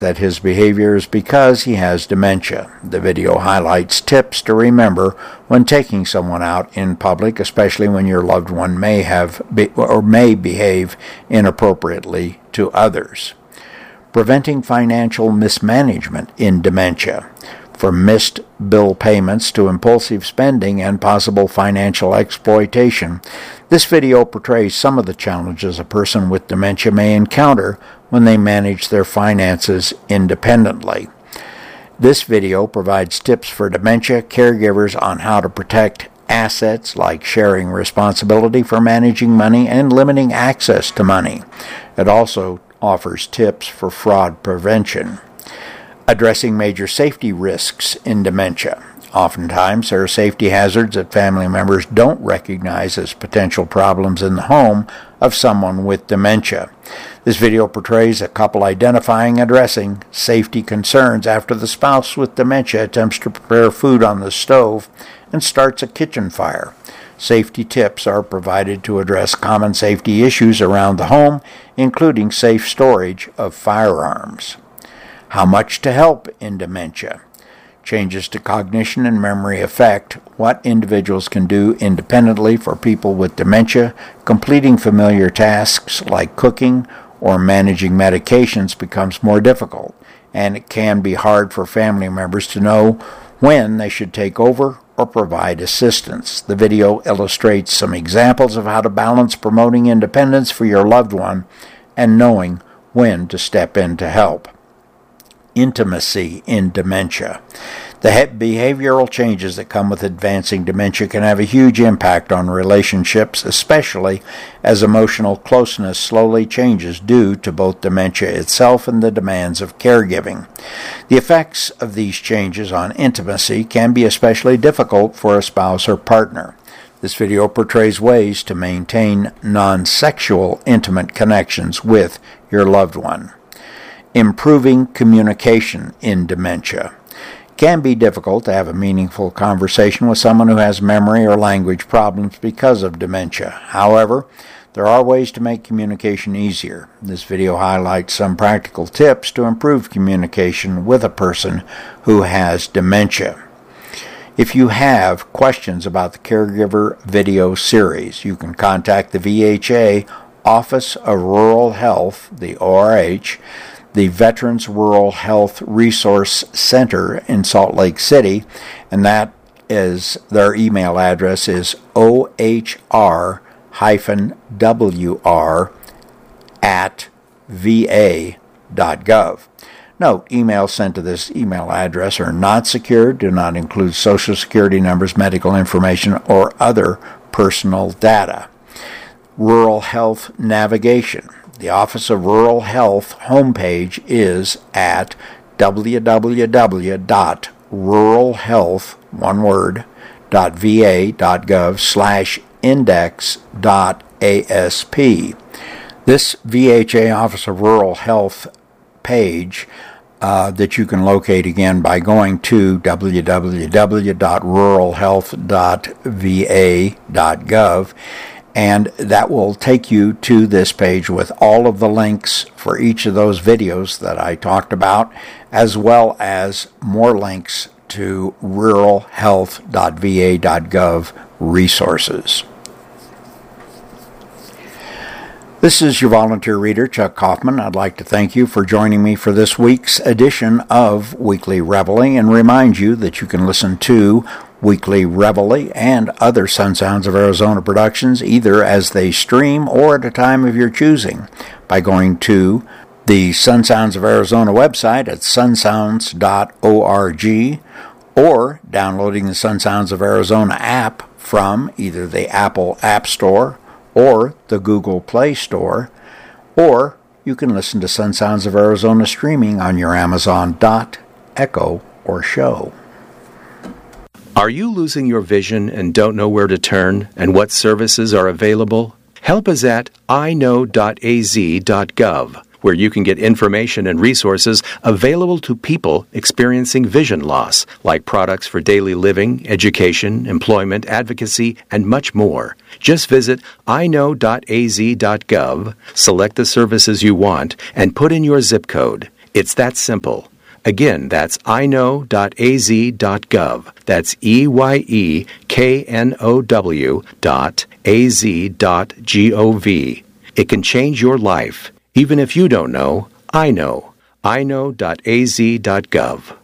that his behavior is because he has dementia. The video highlights tips to remember when taking someone out in public, especially when your loved one may behave inappropriately to others. Preventing financial mismanagement in dementia, from missed bill payments to impulsive spending and possible financial exploitation. This video portrays some of the challenges a person with dementia may encounter when they manage their finances independently. This video provides tips for dementia caregivers on how to protect assets, like sharing responsibility for managing money and limiting access to money. It also offers tips for fraud prevention. Addressing major safety risks in dementia. Oftentimes, there are safety hazards that family members don't recognize as potential problems in the home of someone with dementia. This video portrays a couple identifying and addressing safety concerns after the spouse with dementia attempts to prepare food on the stove and starts a kitchen fire. Safety tips are provided to address common safety issues around the home, including safe storage of firearms. How much to help in dementia? Changes to cognition and memory affect what individuals can do independently. For people with dementia, completing familiar tasks like cooking or managing medications becomes more difficult, and it can be hard for family members to know when they should take over or provide assistance. The video illustrates some examples of how to balance promoting independence for your loved one and knowing when to step in to help. Intimacy in dementia. The behavioral changes that come with advancing dementia can have a huge impact on relationships, especially as emotional closeness slowly changes due to both dementia itself and the demands of caregiving. The effects of these changes on intimacy can be especially difficult for a spouse or partner. This video portrays ways to maintain non-sexual intimate connections with your loved one. Improving communication in dementia. It can be difficult to have a meaningful conversation with someone who has memory or language problems because of dementia. However, there are ways to make communication easier. This video highlights some practical tips to improve communication with a person who has dementia. If you have questions about the Caregiver video series, you can contact the VHA Office of Rural Health, the ORH, the Veterans Rural Health Resource Center in Salt Lake City, and that is their email address is ohr-wr@va.gov. Note, emails sent to this email address are not secure, do not include Social Security numbers, medical information, or other personal data. Rural Health Navigation. The Office of Rural Health homepage is at www.ruralhealth.va.gov/index.asp. This VHA Office of Rural Health page that you can locate again by going to www.ruralhealth.va.gov, and that will take you to this page with all of the links for each of those videos that I talked about, as well as more links to ruralhealth.va.gov resources. This is your volunteer reader, Chuck Kaufman. I'd like to thank you for joining me for this week's edition of Weekly Reveille, and remind you that you can listen to Weekly Reveille and other Sun Sounds of Arizona productions either as they stream or at a time of your choosing by going to the Sun Sounds of Arizona website at sunsounds.org or downloading the Sun Sounds of Arizona app from either the Apple App Store or the Google Play Store, or you can listen to Sun Sounds of Arizona streaming on your Amazon Dot, Echo, or Show. Are you losing your vision and don't know where to turn and what services are available? Help is at iknow.az.gov, where you can get information and resources available to people experiencing vision loss, like products for daily living, education, employment, advocacy, and much more. Just visit iknow.az.gov, select the services you want, and put in your zip code. It's that simple. Again, that's eyeknow.az.gov. That's EYEKNOW.az.gov. It can change your life. Even if you don't know, I know. eyeknow.az.gov.